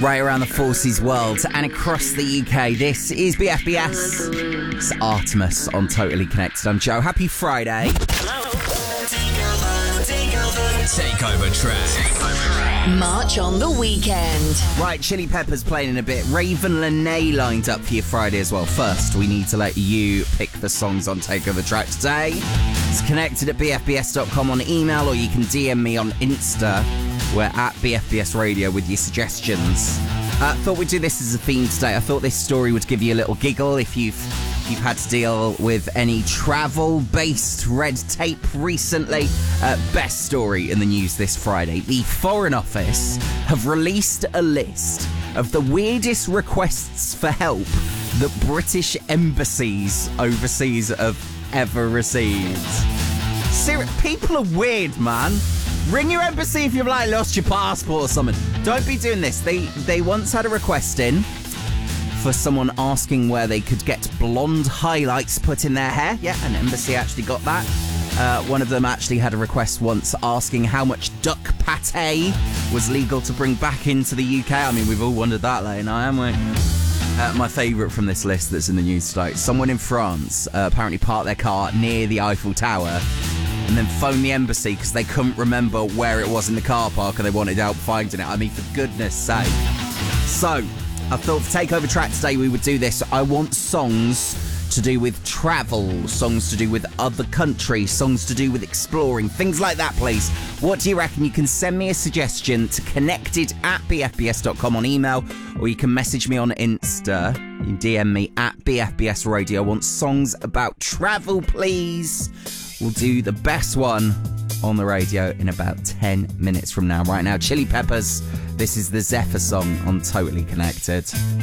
Right around the Forces world and across the UK, this is BFBS. It's Artemis on Totally Connected. I'm Joe. Happy Friday. Takeover track. March on the weekend. Right, Chili Peppers playing in a bit. Raven Lenae lined up for your Friday as well. First, we need to let you pick the songs on Takeover Track today. It's connected at bfbs.com on email, or you can DM me on Insta. We're at BFBS Radio with your suggestions. Thought we'd do this as a theme today. I thought this story would give you a little giggle if you've had to deal with any travel-based red tape recently. Best story in the news this Friday. The Foreign Office have released a list of the weirdest requests for help that British embassies overseas have ever received. People are weird, man. Ring your embassy if you've lost your passport or something. Don't be doing this. They once had a request in for someone asking where they could get blonde highlights put in their hair. Yeah, an embassy actually got that. One of them actually had a request once asking how much duck pate was legal to bring back into the UK. I mean, we've all wondered that, now, haven't we? My favourite from this list that's in the news today. Someone in France apparently parked their car near the Eiffel Tower and then phoned the embassy because they couldn't remember where it was in the car park and they wanted help finding it. I mean, for goodness sake. So, I thought for Takeover Track today we would do this. I want songs to do with travel, songs to do with other countries, songs to do with exploring, things like that, please. What do you reckon? You can send me a suggestion to connected@bfbs.com on email, or you can message me on Insta. You can DM me at BFBS Radio. I want songs about travel, please. We'll do the best one on the radio in about 10 minutes from now. Right now, Chili Peppers. This is the Zephyr song on Totally Connected.